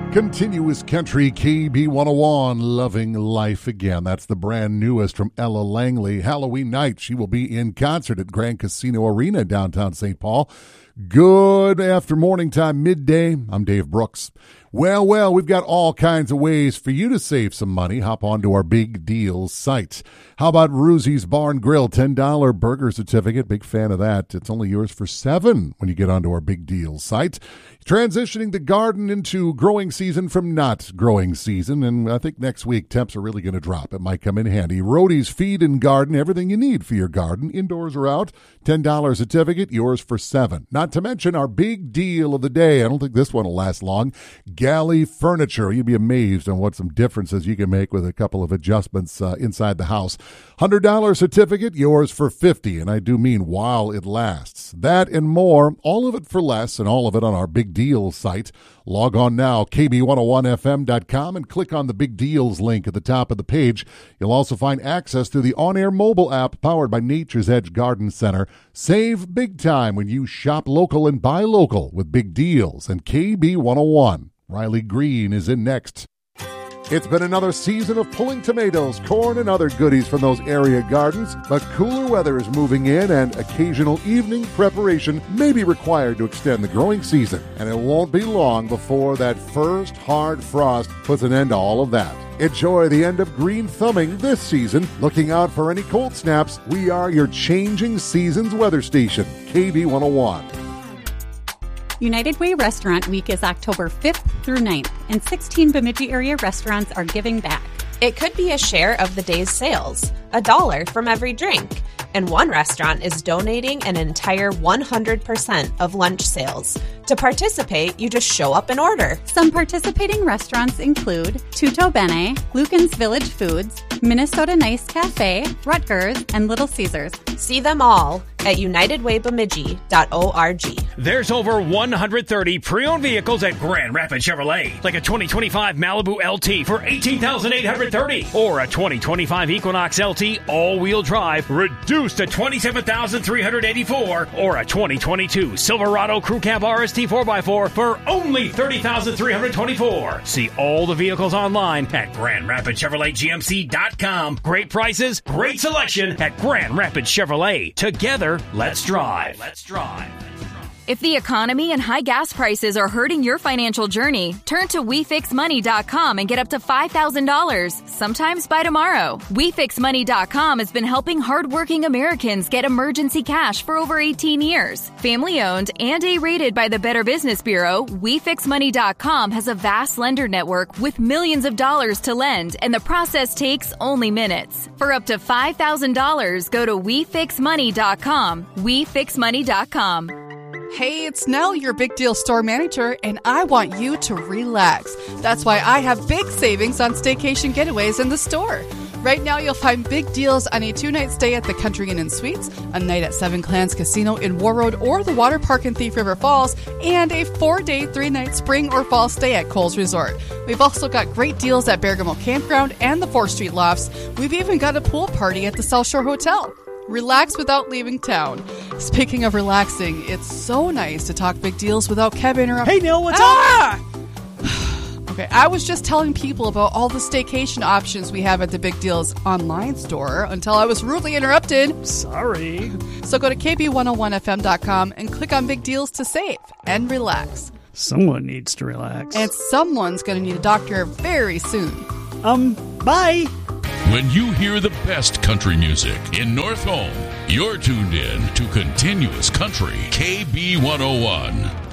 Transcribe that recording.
Continuous Country KB101, Loving Life Again. That's the brand newest from Ella Langley. Halloween night, she will be in concert at Grand Casino Arena, downtown St. Paul. Good after morning time, midday. I'm Dave Brooks. Well, we've got all kinds of ways for you to save some money. Hop onto our Big Deals site. How about Ruzzi's Bar and Grill, $10 burger certificate? Big fan of that. It's only yours for $7 when you get onto our Big Deals site. Transitioning the garden into growing season from not growing season, and I think next week temps are really going to drop. It might come in handy. Roadie's Feed and Garden, everything you need for your garden, indoors or out. $10 certificate, yours for $7. Not to mention our big deal of the day. I don't think this one will last long. Galley Furniture. You'd be amazed on what some differences you can make with a couple of adjustments inside the house. $100 certificate, yours for $50, and I do mean while it lasts. That and more, all of it for less, and all of it on our Big Deals site. Log on now, kb101fm.com, and click on the Big Deals link at the top of the page. You'll also find access to the on-air mobile app powered by Nature's Edge Garden Center. Save big time when you shop local and buy local with Big Deals and KB101. Riley Green is in next. It's been another season of pulling tomatoes, corn, and other goodies from those area gardens, but cooler weather is moving in and occasional evening preparation may be required to extend the growing season. And it won't be long before that first hard frost puts an end to all of that. Enjoy the end of green thumbing this season. Looking out for any cold snaps, we are your changing seasons weather station, KB101. United Way Restaurant Week is October 5th through 9th, and 16 Bemidji area restaurants are giving back. It could be a share of the day's sales, $1 from every drink, and one restaurant is donating an entire 100% of lunch sales. To participate, you just show up and order. Some participating restaurants include Tutto Bene, Lucan's Village Foods, Minnesota Nice Cafe, Rutgers, and Little Caesars. See them all at unitedwaybemidji.org. There's over 130 pre-owned vehicles at Grand Rapids Chevrolet, like a 2025 Malibu LT for $18,830, or a 2025 Equinox LT all-wheel drive reduced to $27,384, or a 2022 Silverado Crew Cab RST 4x4 for only $30,324. See all the vehicles online at GrandRapidsChevroletGMC.com. Great prices, great selection at Grand Rapids Chevrolet. Together, let's drive. Let's drive. If the economy and high gas prices are hurting your financial journey, turn to WeFixMoney.com and get up to $5,000, sometimes by tomorrow. WeFixMoney.com has been helping hardworking Americans get emergency cash for over 18 years. Family-owned and A-rated by the Better Business Bureau, WeFixMoney.com has a vast lender network with millions of dollars to lend, and the process takes only minutes. For up to $5,000, go to WeFixMoney.com. WeFixMoney.com. Hey, it's Nell, your Big Deal store manager, and I want you to relax. That's why I have big savings on staycation getaways in the store. Right now, you'll find big deals on a 2-night stay at the Country Inn and Suites, a night at Seven Clans Casino in War Road or the Water Park in Thief River Falls, and a 4-day, 3-night spring or fall stay at Coles Resort. We've also got great deals at Bergamo Campground and the 4th Street Lofts. We've even got a pool party at the South Shore Hotel. Relax without leaving town. Speaking of relaxing, it's so nice to talk big deals without Kevin interrupting. Hey, Neil, what's up? Okay, I was just telling people about all the staycation options we have at the Big Deals online store until I was rudely interrupted. Sorry. So go to kb101fm.com and click on Big Deals to save and relax. Someone needs to relax. And someone's going to need a doctor very soon. Bye. When you hear the best country music in North Home, you're tuned in to Continuous Country KB101.